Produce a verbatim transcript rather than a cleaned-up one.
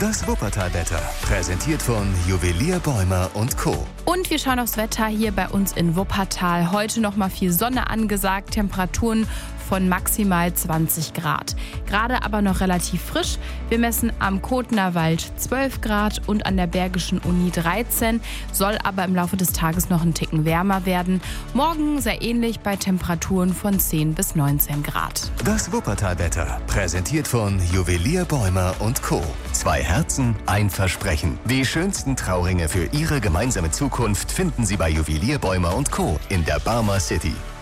Das Wuppertalwetter, präsentiert von Juwelier Bäumer und Co. Und wir schauen aufs Wetter hier bei uns in Wuppertal. Heute noch mal viel Sonne angesagt, Temperaturen von maximal zwanzig Grad. Gerade aber noch relativ frisch. Wir messen am Kotner Wald zwölf Grad und an der Bergischen Uni dreizehn. Soll aber im Laufe des Tages noch einen Ticken wärmer werden. Morgen sehr ähnlich bei Temperaturen von zehn bis neunzehn Grad. Das Wuppertalwetter, präsentiert von Juwelier Bäumer und Co. Zwei Herzen, ein Versprechen. Die schönsten Trauringe für Ihre gemeinsame Zukunft finden Sie bei Juwelier Bäumer und Co. in der Barmer City.